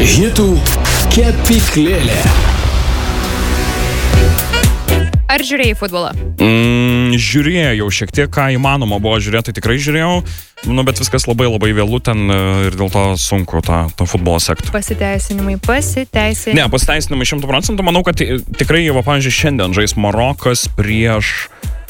Hitų kepyklėlė. Ar žiūrėjai futbolą? Žiūrėjau šiek tiek, ką įmanoma buvo žiūrėti, tai tikrai žiūrėjau, bet viskas labai vėlų ten ir dėl to sunku tą futbolą sekti. Pasiteisinimai. Ne, pasiteisinimai 100%, manau, kad tikrai, pavyzdžiui, šiandien žais Marokas prieš...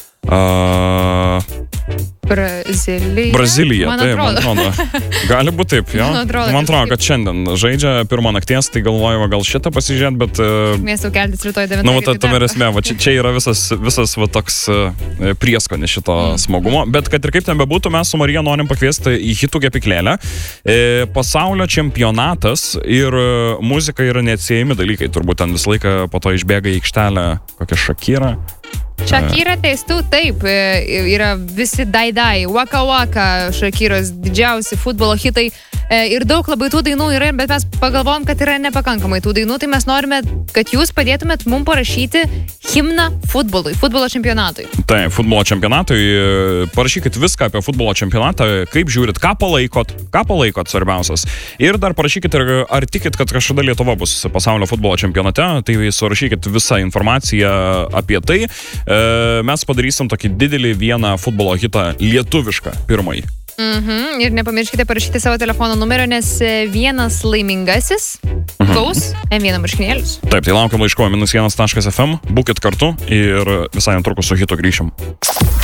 Brazilija, man taip, atrodo. man atrodo. Gali būti taip, jo. Man atrodo, kad šiandien žaidžia pirmą nakties, tai galvoju, gal šitą pasižiūrėti, bet... Mėsų keltis rytoj 9. Tame esmė, čia yra visas toks prieskonis šito smagumo, bet kad ir kaip ten bebūtų, mes su Marija norim pakviesti į hitų kepyklėlę. Pasaulio čempionatas ir muzika yra neatsiejami dalykai, turbūt ten visą laiką po to išbėga į aikštelę kokią Shakira. Shakira teistų, taip, yra visi daidai, Waka Waka, Shakiros didžiausi futbolo hitai ir daug labai tų dainų yra, bet mes pagalvojom, kad yra nepakankamai tų dainų, tai mes norime, kad jūs padėtumėt mums parašyti himną futbolui, futbolo čempionatui. Taip, futbolo čempionatui, parašykit viską apie futbolo čempionatą, kaip žiūrit, ką palaikot svarbiausias. Ir dar parašykit, ar tikit, kad kažkada Lietuva bus pasaulio futbolo čempionate, tai surašykit visą informaciją apie tai. Mes padarysim tokį didelį vieną futbolo hitą lietuvišką pirmąjį. Ir nepamirškite parašyti savo telefono numerio, nes vienas laimingasis gaus M1 marškinėlius. Taip, tai laukiam laiško -1.fm, būkit kartu ir visai netrukus su hitu grįšim.